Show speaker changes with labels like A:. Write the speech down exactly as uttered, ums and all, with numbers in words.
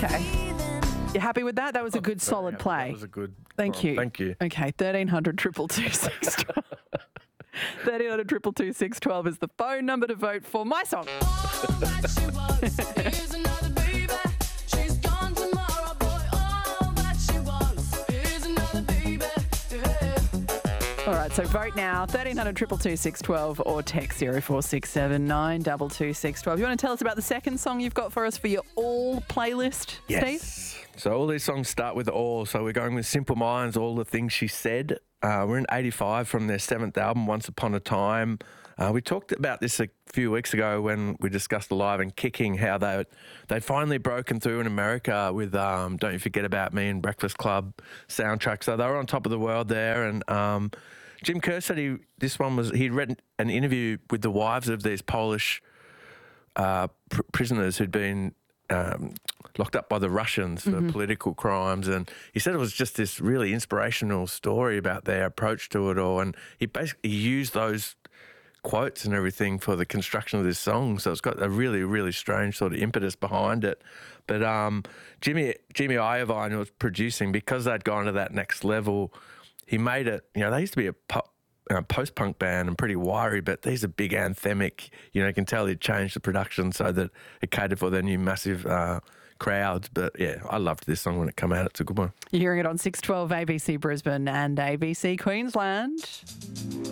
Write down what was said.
A: Okay. You happy with that? That was a good, solid play.
B: That was a good.
A: Thank
B: well,
A: you.
B: Thank you.
A: Okay, thirteen hundred, two two two, six one two. thirteen hundred, two two two, six one two is the phone number to vote for my song. All right, so vote now, thirteen hundred, two two two, six one two or text zero four six seven, nine two two, six one two. You want to tell us about the second song you've got for us for your all playlist,
B: Yes.
A: Steve?
B: So all these songs start with all. So we're going with Simple Minds, All the Things She Said. Uh, we're in eighty-five from their seventh album, Once Upon a Time. Uh, we talked about this a few weeks ago when we discussed Alive and Kicking, how they they'd finally broken through in America with um, Don't You Forget About Me and Breakfast Club soundtrack. So they were on top of the world there. And um, Jim Kerr said he, this one was, he'd read an interview with the wives of these Polish uh, pr- prisoners who'd been um, locked up by the Russians for mm-hmm. political crimes. And he said it was just this really inspirational story about their approach to it all. And he basically used those quotes and everything for the construction of this song, so it's got a really, really strange sort of impetus behind it. But um, Jimmy Jimmy Iovine was producing, because they'd gone to that next level. He made it. You know, they used to be a pop, uh, post-punk band and pretty wiry, but these are big anthemic. You know, you can tell he'd changed the production so that it catered for their new massive uh, crowds. But yeah, I loved this song when it came out. It's a good one.
A: You're hearing it on six twelve A B C Brisbane and A B C Queensland.